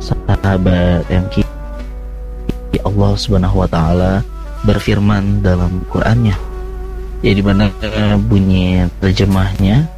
sahabat MQ, Allah Subhanahu wa taala berfirman dalam Qur'annya, ya, di mana bunyi terjemahnya,